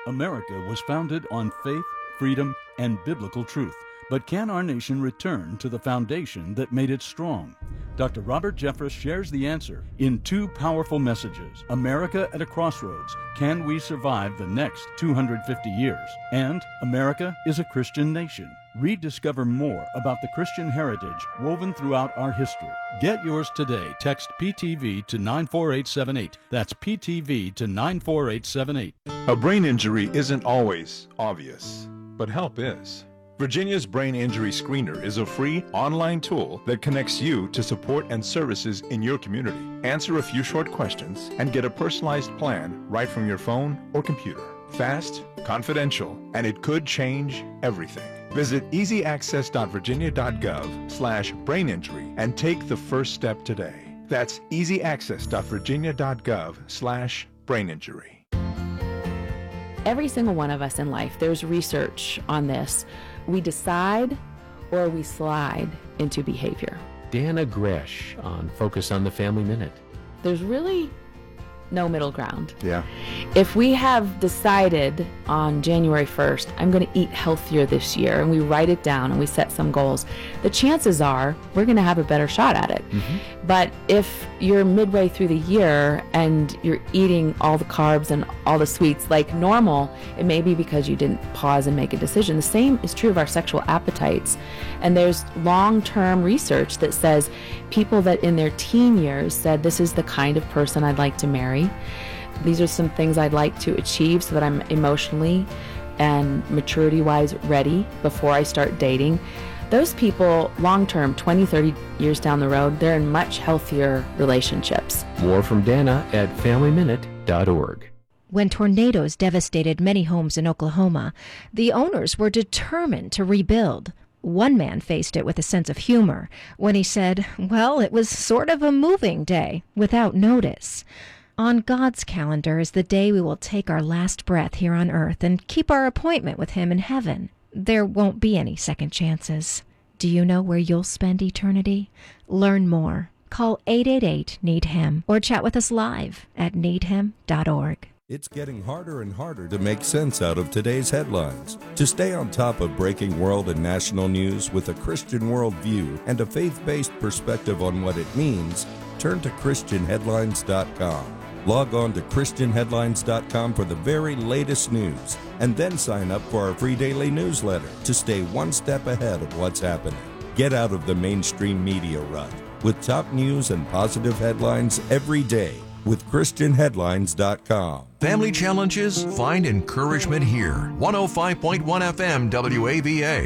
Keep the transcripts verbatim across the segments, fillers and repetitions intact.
America was founded on faith, freedom, and biblical truth. But can our nation return to the foundation that made it strong? Doctor Robert Jeffress shares the answer in two powerful messages: America at a Crossroads, Can We Survive the Next two hundred fifty Years? And America is a Christian Nation. Rediscover more about the Christian heritage woven throughout our history. Get yours today. Text P T V to nine four eight seven eight. That's P T V to nine four eight seven eight. A brain injury isn't always obvious, but help is. Virginia's Brain Injury Screener is a free online tool that connects you to support and services in your community. Answer a few short questions and get a personalized plan right from your phone or computer. Fast, confidential, and it could change everything. Visit easyaccess.virginia.gov slash brain injury and take the first step today. That's easyaccess.virginia.gov slash brain injury. Every single one of us in life, there's research on this. We decide or we slide into behavior. Dana Gresh on Focus on the Family Minute. There's really no middle ground. Yeah. If we have decided on January first, I'm going to eat healthier this year, and we write it down and we set some goals, the chances are we're going to have a better shot at it. Mm-hmm. But if you're midway through the year and you're eating all the carbs and all the sweets like normal, it may be because you didn't pause and make a decision. The same is true of our sexual appetites. And there's long-term research that says people that in their teen years said, this is the kind of person I'd like to marry. These are some things I'd like to achieve so that I'm emotionally and maturity-wise ready before I start dating. Those people, long-term, twenty, thirty years down the road, they're in much healthier relationships. More from Dana at family minute dot org. When tornadoes devastated many homes in Oklahoma, the owners were determined to rebuild. One man faced it with a sense of humor when he said, well, it was sort of a moving day without notice. On God's calendar is the day we will take our last breath here on earth and keep our appointment with Him in heaven. There won't be any second chances. Do you know where you'll spend eternity? Learn more. Call eight eight eight, need him or chat with us live at need him dot org. It's getting harder and harder to make sense out of today's headlines. To stay on top of breaking world and national news with a Christian worldview and a faith-based perspective on what it means, turn to Christian Headlines dot com. Log on to Christian Headlines dot com for the very latest news, and then sign up for our free daily newsletter to stay one step ahead of what's happening. Get out of the mainstream media rut with top news and positive headlines every day with Christian Headlines dot com. Family challenges? Find encouragement here. one oh five point one F M W A V A.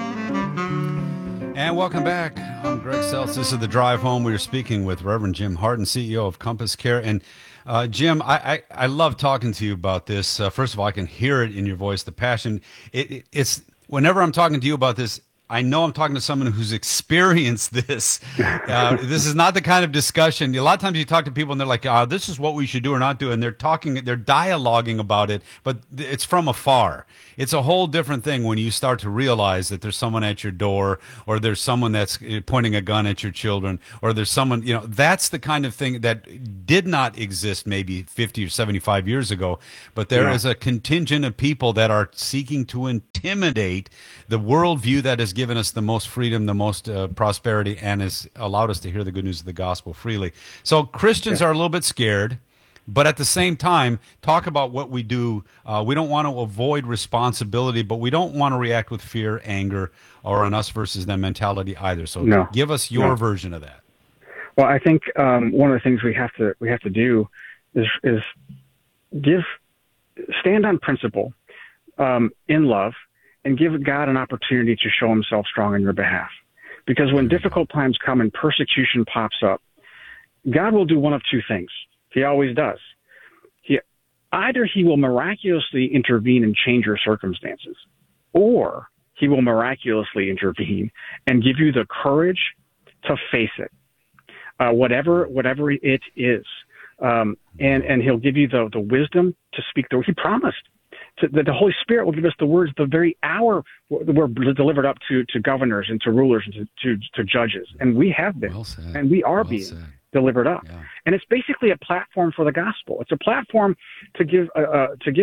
And welcome back. I'm Greg Seltz. This is The Drive Home. We are speaking with Reverend Jim Harden, C E O of Compass Care. And uh, Jim, I, I, I love talking to you about this. Uh, first of all, I can hear it in your voice, the passion. It, it, it's whenever I'm talking to you about this, I know I'm talking to someone who's experienced this. Uh, this is not the kind of discussion. A lot of times you talk to people and they're like, oh, this is what we should do or not do. And they're talking, they're dialoguing about it, but it's from afar. It's a whole different thing when you start to realize that there's someone at your door, or there's someone that's pointing a gun at your children, or there's someone, you know, that's the kind of thing that did not exist maybe fifty or seventy-five years ago. But there yeah. is a contingent of people that are seeking to intimidate the worldview that has given us the most freedom, the most uh, prosperity, and has allowed us to hear the good news of the gospel freely. So Christians yeah. are a little bit scared, but at the same time, talk about what we do. Uh, we don't want to avoid responsibility, but we don't want to react with fear, anger, or an us versus them mentality either. So no. give us your no. version of that. Well, I think um, one of the things we have to we have to do is is give stand on principle um, in love, and give God an opportunity to show Himself strong on your behalf. Because when difficult times come and persecution pops up, God will do one of two things. He always does. He, either He will miraculously intervene and change your circumstances, or He will miraculously intervene and give you the courage to face it, uh, whatever whatever it is. Um, and, and He'll give you the, the wisdom to speak the word. He promised to, that the Holy Spirit will give us the words the very hour we're delivered up to, to governors and to rulers and to, to, to judges. And we have been, well and we are well being said. delivered up. Yeah. And it's basically a platform for the gospel. It's a platform to give, uh, uh, to give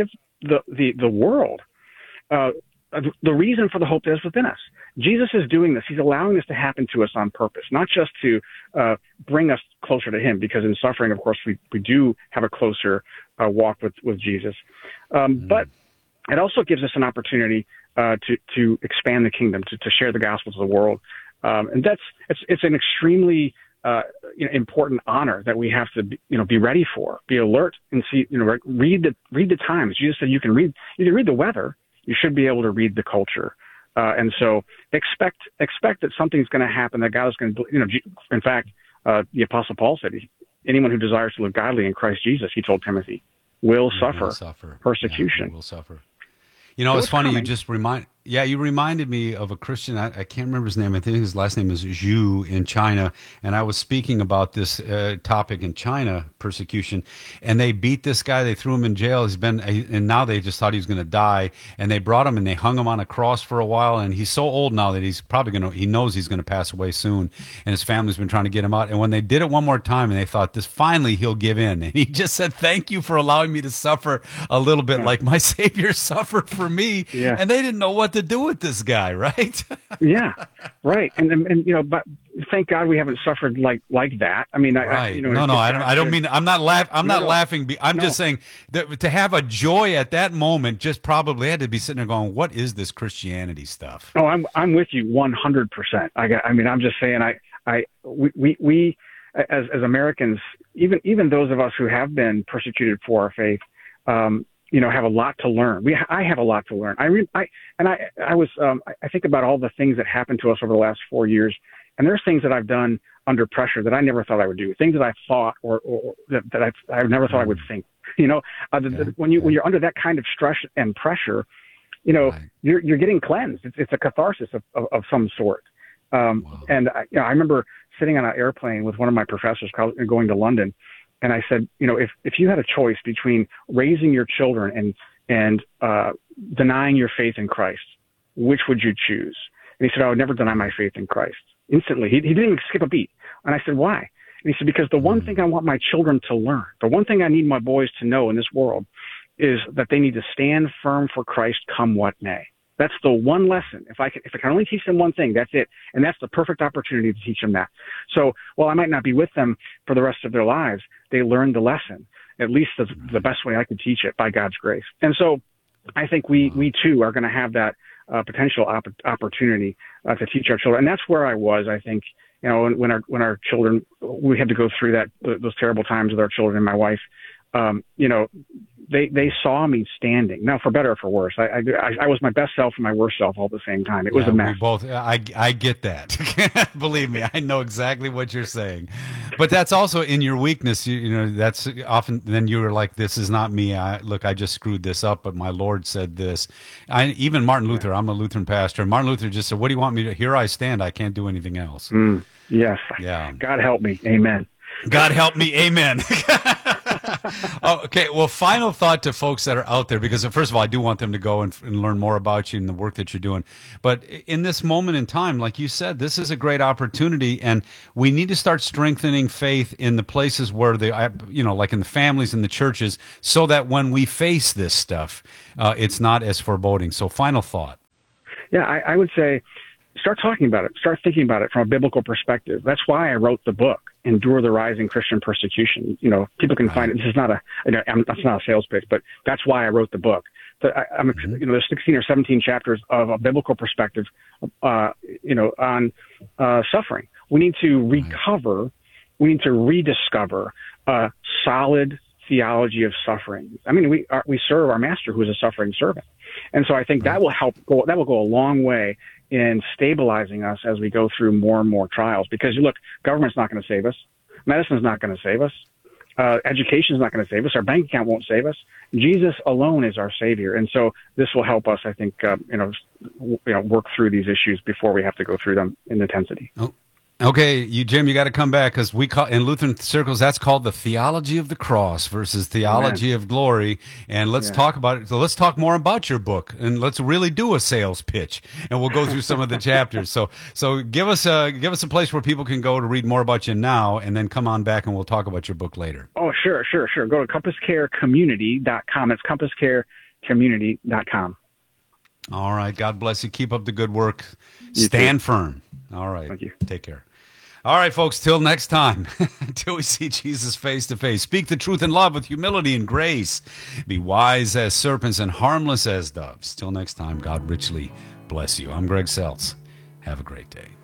the the the world. Uh, the reason for the hope that is within us. Jesus is doing this. He's allowing this to happen to us on purpose, not just to uh, bring us closer to him, because in suffering, of course, we, we do have a closer uh, walk with, with Jesus. Um, mm-hmm. But it also gives us an opportunity uh, to, to expand the kingdom, to, to share the gospel to the world. Um, and that's, it's, it's an extremely uh, you know, important honor that we have to be, you know, be ready for, be alert and see, you know, read the, read the times. Jesus said you can read, you can read the weather. You should be able to read the culture. Uh, and so expect expect that something's going to happen, that God is going to, you know, in fact, uh, the Apostle Paul said, anyone who desires to live godly in Christ Jesus, he told Timothy, will suffer, will suffer. persecution. Yeah, will suffer. You know, So it's it's funny, coming. you just remind, yeah, you reminded me of a Christian, I, I can't remember his name, I think his last name is Zhu in China, and I was speaking about this uh, topic in China, persecution, and they beat this guy, they threw him in jail, he's been, and now they just thought he was going to die, and they brought him and they hung him on a cross for a while, and he's so old now that he's probably going to, he knows he's going to pass away soon, and his family's been trying to get him out, and when they did it one more time, and they thought, this, finally he'll give in, and he just said, thank you for allowing me to suffer a little bit like my Savior suffered for me, Yeah. and they didn't know what to do with this guy, right? Yeah, right. And, and, and, you know, but thank God we haven't suffered like, like that. I mean, I, Right. I, you know, no, it's- no, it's I don't. I don't not- mean. I'm not laugh. I'm No, not no. laughing. be- I'm No. just saying that to have a joy at that moment, just probably had to be sitting there going, "What is this Christianity stuff?" Oh, I'm I'm with you one hundred percent. I got. I mean, I'm just saying. I I we we, we as as Americans, even even those of us who have been persecuted for our faith, um, you know, have a lot to learn. We I have a lot to learn. I re, I and I I was um, I- I think about all the things that happened to us over the last four years, and there's things that I've done under pressure that I never thought I would do. Things that I thought or, or that, that I've I've never thought I would think. You know, uh, the, the, when you when you're under that kind of stress and pressure, you know, Right. you're you're getting cleansed. It's, it's a catharsis of, of, of some sort. Um, Wow. And I, you know, I remember sitting on an airplane with one of my professors called- going to London, and I said, you know, if if you had a choice between raising your children and and uh, denying your faith in Christ, which would you choose? And he said, I would never deny my faith in Christ. Instantly, he, he didn't even skip a beat. And I said, why? And he said, because the one thing I want my children to learn, the one thing I need my boys to know in this world is that they need to stand firm for Christ come what may. That's the one lesson. If I can, if I can only teach them one thing, that's it. And that's the perfect opportunity to teach them that. So while I might not be with them for the rest of their lives, they learned the lesson, at least the, the best way I could teach it by God's grace. And so I think we, we too are going to have that uh, potential op- opportunity uh, to teach our children. And that's where I was, I think, you know, when, when our, when our children, we had to go through that, those terrible times with our children and my wife, um, you know, they, they saw me standing. Now, for better or for worse, I, I, I was my best self and my worst self all at the same time. It was Yeah, a mess. We both. I I get that. Believe me, I know exactly what you're saying. But that's also in your weakness. You, you know, that's often. Then you were like, "This is not me. I, look, I just screwed this up." But my Lord said this. I even Martin Luther. I'm a Lutheran pastor. Martin Luther just said, "What do you want me to? Here I stand. I can't do anything else." Mm, yes. Yeah. God help me. Amen. God help me. Amen. Oh, okay. Well, final thought to folks that are out there, because first of all, I do want them to go and, and learn more about you and the work that you're doing. But in this moment in time, like you said, this is a great opportunity, and we need to start strengthening faith in the places where they, you know, like in the families and the churches, so that when we face this stuff, uh, it's not as foreboding. So final thought. Yeah, I, I would say start talking about it. Start thinking about it from a biblical perspective. That's why I wrote the book, Endure the Rising Christian Persecution. You know, people can find it. This is not a, you know, I'm, that's not a sales pitch, but that's why I wrote the book. But I, I'm, you know, there's sixteen or seventeen chapters of a biblical perspective, uh, you know, on uh, suffering. We need to recover. We need to rediscover a solid theology of suffering. I mean, we are, we serve our master who is a suffering servant. And so I think that will help go, that will go a long way in stabilizing us as we go through more and more trials. Because look, government's not going to save us. Medicine's not going to save us. Uh, education's not going to save us. Our bank account won't save us. Jesus alone is our savior. And so this will help us, I think, uh, you know, you know, work through these issues before we have to go through them in intensity. Oh. Okay, you Jim, you got to come back, because we call in Lutheran circles that's called the theology of the cross versus theology Amen. of glory. And let's Yeah. talk about it. So let's talk more about your book, and let's really do a sales pitch, and we'll go through some of the chapters. So, so give us a give us a place where people can go to read more about you now, and then come on back and we'll talk about your book later. Oh, sure, sure, sure. Go to compass care community dot com. It's compass care community dot com. All right. God bless you. Keep up the good work. You Stand too. firm. All right. Thank you. Take care. All right, folks, till next time, until we see Jesus face to face, speak the truth in love with humility and grace. Be wise as serpents and harmless as doves. Till next time, God richly bless you. I'm Greg Seltz. Have a great day.